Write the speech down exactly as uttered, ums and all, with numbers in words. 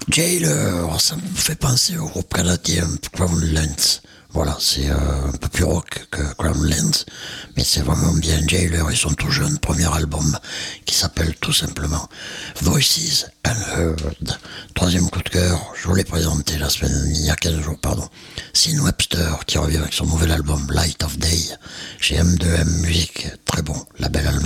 Jailer, ça me fait penser au groupe canadien Crownlands. Voilà, c'est euh, un peu plus rock que Crownlands, mais c'est vraiment bien. Jailer, ils sont tout jeunes, premier album qui s'appelle tout simplement Voices Unheard. Troisième coup de cœur, je vous l'ai présenté la semaine, il y a quinze jours, pardon. Sin Webster qui revient avec son nouvel album Light of Day chez M deux M Music, très bon, label allemand.